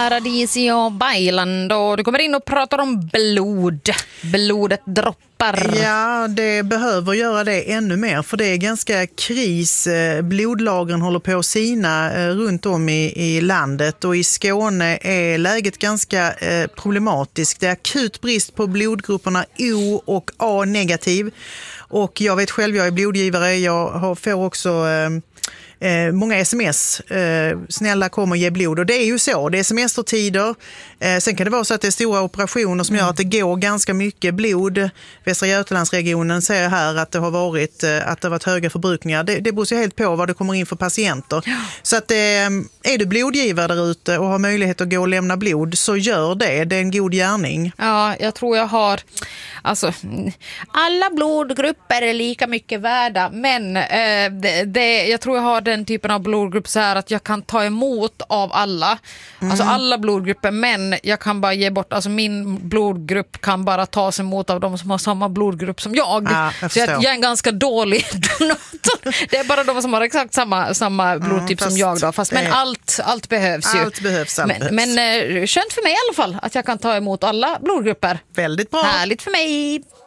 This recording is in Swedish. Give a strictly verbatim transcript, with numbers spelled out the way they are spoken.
Paradisio Bailando. Du kommer in och pratar om blod. Blodet droppar. Ja, det behöver göra det ännu mer, för det är ganska kris. Blodlagren håller på att sina runt om i, i landet, och i Skåne är läget ganska eh, problematiskt. Det är akut brist på blodgrupperna O och A negativ. Och jag vet själv, jag är blodgivare. Jag har, får också eh, eh, många sms. Eh, snälla, kom och ge blod. Och det är ju så. Det är semestertider. Eh, sen kan det vara så att det är stora operationer som gör att det går ganska mycket blod. Västra Götalandsregionen säger här att det har varit, eh, att det har varit höga förbrukningar. Det, det beror sig helt på vad det kommer in för patienter. Ja. Så att eh, är du blodgivare där ute och har möjlighet att gå och lämna blod, så gör det. Det är en god gärning. Ja, jag tror jag har... Alltså, alla blodgrupper är lika mycket värda, men eh, det, det, jag tror jag har den typen av blodgrupp så här att jag kan ta emot av alla. Mm. Alltså alla blodgrupper, men jag kan bara ge bort, alltså min blodgrupp kan bara tas emot av de som har samma blodgrupp som jag. Ja, jag så jag, jag är en ganska dålig donator. Det är bara de som har exakt samma, samma blodtyp mm, som jag då. Fast, men allt, allt behövs ju. Allt behövs, allt men, behövs. Men eh, skönt för mig i alla fall att jag kan ta emot alla blodgrupper. Väldigt bra. Härligt för mig.